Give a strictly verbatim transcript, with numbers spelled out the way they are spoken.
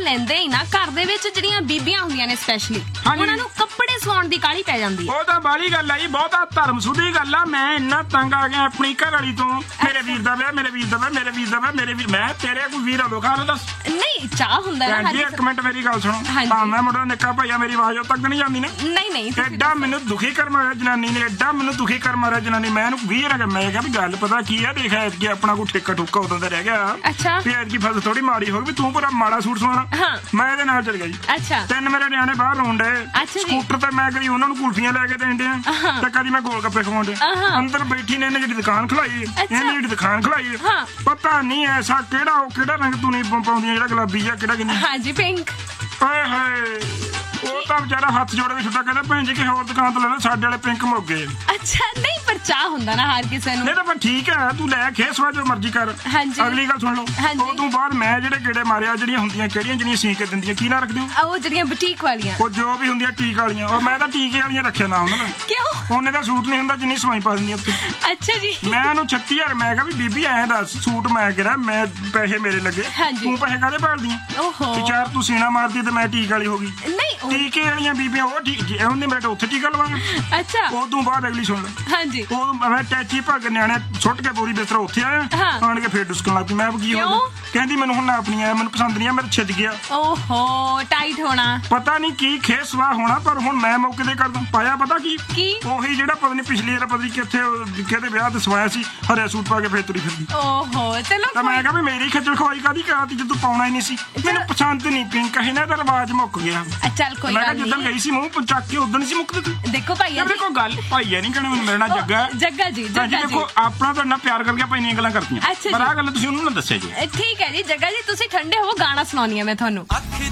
ਲੈਂਦੇ ਹੀ ਨਾ ਘਰ ਦੇ ਵਿੱਚ ਜਿਹੜੀਆਂ ਬੀਬੀਆਂ ਹੁੰਦੀਆਂ ਨੇ ਸਪੈਸ਼ਲੀ ਉਹਨਾਂ ਨੂੰ ਕੱਪੜੇ ਸਵਾਉਣ ਦੀ ਕਾਹਲੀ ਪੈ ਜਾਂਦੀ ਹੈ। ਉਹ ਤਾਂ ਬਾਹਲੀ ਗੱਲ ਆ ਜੀ, ਬਹੁਤਾ ਧਰਮ ਸੁਧੀ ਗੱਲ ਆ। ਮੈਂ ਇੰਨਾ ਤੰਗ ਆ ਗਿਆ ਆਪਣੀ ਘਰ ਵਾਲੀ ਤੋਂ। ਮੇਰੇ ਵੀਰ ਦਾ ਵਿਆਹ, ਮੇਰੇ ਵੀਰ ਦਾ ਵਿਆਹ, ਮੇਰੇ ਵੀਰ ਦਾ ਵਿਆਹ, ਮੇਰੇ ਵੀਰ। ਮੈਂ ਤੇਰੇ ਕੋਈ ਵੀਰ ਹੋਵੇ ਖਾਣ ਦੱਸ। ਨਹੀਂ ਚਾਹ ਹੁੰਦਾ ਨਾ। ਹਾਂਜੀ ਇੱਕ ਮਿੰਟ ਮੇਰੀ ਗੱਲ ਸੁਣੋ। ਹਾਂ ਮੈਂ ਮੁੰਡਾ ਨਿੱਕਾ ਭਾਈਆ, ਮੇਰੀ ਆਵਾਜ਼ ਉਹ ਤੱਕ ਨਹੀਂ ਜਾਂਦੀ ਨਾ। ਨਹੀਂ ਨਹੀਂ ਐਡਾ ਮੈਨੂੰ ਦੁਖੀ ਕਰ ਮਾਰਿਆ ਜਨਾਨੀ ਨੇ, ਐਡਾ ਮੈਨੂੰ ਦੁਖੀ ਕਰ ਮਾਰਿਆ ਜਨਾਨੀ। ਮੈਂ ਇਹਨੂੰ ਵੀਹ ਨਾ ਮੈਂ ਕਿਹਾ ਵੀ ਗੱਲ ਪਤਾ ਕੀ ਆ, ਦੇਖ ਐਤਕੀ ਆਪਣਾ ਕੋਈ ਠੇਕਾ ਠੁੱਕਾ ਉਦੋਂ ਦਾ ਰਹਿ ਗਿਆ। ਅੱਛਾ ਵੀ ਐਤਕੀ ਫਸਲ ਥੋੜੀ ਮਾੜੀ ਹੋ ਗਈ, ਤੂੰ ਪੂਰਾ ਮਾੜਾ ਸੂਟ ਸਵਾਉਣਾ। ਮੈਂ ਇਹਦੇ ਨਾਲ ਚੱਲ ਗਿਆ ਜੀ। ਅੱਛਾ ਤਿੰਨ ਮੇਰੇ ਨਿਆਣੇ ਬਾਹਰ ਲਾਉਣ ਡੇ ਸਕੂਟਰ ਤੇ, ਮੈਂ ਕਦੀ ਉਹਨਾਂ ਨੂੰ ਕੁਲਫੀਆਂ ਲੈ ਕੇ ਦੇਣ ਡਿਆ ਤੇ ਕਦੀ ਮੈਂ ਗੋਲ ਗੱਪੇ ਖਵਾਉਣ ਡਿਆ। ਅੰਦਰ ਬੈਠੀ ਨੇ ਇਹਨੇ ਜਿਹੜੀ ਦੁਕਾਨ ਖਲਾਈ, ਇਹਨੇ ਜਿਹੜੀ ਦੁਕਾਨ ਖਲਾਈ, ਪਤਾ ਨਹੀਂ ਐਸਾ ਕਿਹੜਾ ਉਹ ਕਿਹੜਾ ਰੰਗ ਤੂੰ ਨਹੀਂ ਪਾਉਂਦੀਆਂ ਜਿਹੜਾ ਗੁਲਾਬੀ ਆ ਕਿਹੜਾ ਕਹਿੰਦੀ। ਹਾਂਜੀ ਪਿੰਕ। ਓਏ ਹੋਏ ਉਹ ਤਾਂ ਵਿਚਾਰਾ ਹੱਥ ਜੋੜ ਕੇ ਛੁੱਟਾ ਕਹਿੰਦਾ ਭੈਣ ਜੀ ਕਿ ਹੋਰ ਦੁਕਾਨ ਤੋਂ ਲੈ ਲਓ, ਸਾਡੇ ਵਾਲੇ ਪਿੰਕ ਮੁੱਕ ਗਏ। ਅੱਛਾ ਨਹੀਂ ਪਰ ਚਾਹ ਹੁੰਦਾ ਨਾ ਹਰ ਕਿਸੇ ਨੂੰ। ਨਹੀਂ ਤਾਂ ਠੀਕ ਹੈ ਤੂੰ ਲੈ ਖੇਸਵਾ ਜੋ ਮਰਜ਼ੀ ਕਰ। ਅਗਲੀ ਗੱਲ ਸੁਣ ਲਓ, ਉਹ ਤੋਂ ਬਾਅਦ ਮੈਂ ਜਿਹੜੇ ਗੇੜੇ ਮਾਰਿਆ ਜਿਹੜੀਆਂ ਹੁੰਦੀਆਂ ਕਿਹੜੀਆਂ ਜਿਹੜੀਆਂ ਸੀ ਕੇ ਦਿੰਦੀਆਂ ਕੀ ਨਾ ਰੱਖਦੇ ਹੋ ਉਹ ਜਿਹੜੀਆਂ ਬੁਟੀਕ ਵਾਲੀਆਂ, ਉਹ ਜੋ ਵੀ ਹੁੰਦੀਆਂ ਟੀਕ ਵਾਲੀਆਂ। ਔਰ ਮੈਂ ਤਾਂ ਟੀਕੇ ਵਾਲੀਆਂ ਰੱਖਿਆ ਨਾ ਉਹਨਾਂ ਦਾ। ਕਿਉਂ? ਉਹਨੇ ਦਾ ਸੂਟ ਨਹੀਂ ਹੁੰਦਾ ਜਿੰਨੀ ਸਵਾਈ ਪਾ ਦਿੰਦੀਆਂ ਉੱਤੇ। ਅੱਛਾ ਜੀ। ਮੈਂ ਉਹਨੂੰ ਛੱਤੀ ਹਜ਼ਾਰ ਮੈਂ ਕਿਹਾ ਵੀ ਬੀਬੀ ਐਂ ਦੱਸ ਸੂਟ ਮੈਂ ਕਿਹਾ ਮੈਂ ਪੈਸੇ ਮੇਰੇ ਲੱਗੇ, ਤੂੰ ਪੈਸੇ ਕਾਹਦੇ ਭਾਲਦੀ? ਓਹੋ ਵਿਚਾਰ ਤੂੰ ਸੀਨਾ ਮਾਰਦੀ ਤੇ ਮੈਂ ਟੀਕ ਵਾਲੀ ਹੋ ਗਈ। ਨਹੀਂ ਟੀਕੇ ਵਾਲੀਆਂ ਬੀਬੀਆਂ ਉਹ ਠੀਕ ਉਹਨੇ ਮੇਰੇ ਉੱਥੇ ਟੀਕਾ ਲਵਾਉਣਾ। ਅੱਛਾ ਉਹ ਤੋਂ ਬਾਅਦ ਅਗਲੀ ਸੁਣ ਲੈ। ਹਾਂਜੀ ਉਹ ਮੈਂ ਟੈਚੀ ਭਾ ਕੇ ਨਿਆਣੇ ਸੁੱਟ ਕੇ ਪੂਰੀ ਬਿਸਤਰਾ ਉੱਥੇ ਆਇਆ ਆਣ ਕੇ ਫੇਰ ਡੁਸਕਣ ਲੱਗ ਪਈ। ਮੈਂ ਕੀ ਹੋ ਗਿਆ? ਕਹਿੰਦੀ ਮੈਨੂੰ ਹੁਣ ਆਪਣੀ ਆਇਆ, ਮੈਨੂੰ ਪਸੰਦ ਨਹੀਂ ਆ, ਮੇਰੇ ਛਿੱਜ ਗਿਆ। ਓਹੋ ਟਾਈਟ ਹੋਣਾ ਪਤਾ ਨਹੀਂ ਕੀ ਖੇਸਵਾ ਹੋਣਾ, ਪਰ ਹੁਣ ਮੈਂ ਮੌਕੇ ਤੇ ਕਰਦਾ ਪਾਇਆ ਪਤਾ ਕੀ ਕੀ ਉਹੀ ਜਿਹੜਾ ਪਤਾ ਨਹੀਂ ਪਿਛਲੀ ਵਾਰ ਪਤਾ ਨਹੀਂ ਕਿੱਥੇ ਕਿਹਦੇ ਵਿਆਹ ਤੇ ਸਵਾਇਆ ਸੀ ਹਰਿਆ ਸੂਟ ਪਾ ਕੇ ਫੇਰ ਤੁਰੀ ਫਿਰਦੀ। ਓਹੋ ਚਲੋ ਤਾਂ ਮੈਂ ਕਿਹਾ ਵੀ ਮੇਰੀ ਖੱਜਲ ਖਵਾਈ ਕਾਦੀ ਕਰਾਤੀ ਜੇ ਤੂੰ ਪਾਉਣਾ ਹੀ ਨਹੀਂ ਸੀ। ਮੈਨੂੰ ਪਸੰਦ ਨਹੀਂ ਪਿੰਕ ਹੈ ਨਾ, ਤਾਂ ਰਿਵਾਜ ਮੁੱਕ ਗਿਆ। ਚੱਲ ਕੋਈ ਮੈਂ ਗੱਲ ਜਿੱਦਣ ਗਈ ਸੀ ਮੂੰਹ ਚੱਕ ਕੇ ਉਦੋਂ ਨਹੀਂ ਸੀ ਮੁੱਕਦੇ ਤੂੰ। ਦੇਖੋ ਭਾਈਆ ਜੀ ਕੋਈ ਗੱਲ ਭਾਈਆ ਨਹੀਂ ਕਹਿਣਾ ਮੈਨੂੰ, ਮੇਰਾ ਨਾਂ ਜੱਗਾ ਜੱਗਾ ਜੀ। ਜੱਗਾ ਜੀ ਦੇਖੋ ਆਪਣਾ ਤਾਂ ਨਾ ਪਿਆਰ ਕਰਕੇ ਆਪਾਂ ਇੰਨੀਆਂ ਗੱਲਾਂ ਕਰਤੀਆਂ, ਪਰ ਆਹ ਗੱਲ ਤੁਸੀਂ ਉਹਨੂੰ ਨਾ ਦੱਸਿਆ ਜੀ। ਠੀਕ ਹੈ ਜੀ ਜੱਗਾ ਜੀ ਤੁਸੀਂ ਠੰਡੇ ਹੋ, ਗਾਣਾ ਸੁਣਾਉਣੀ ਆ ਮੈਂ ਤੁਹਾਨੂੰ।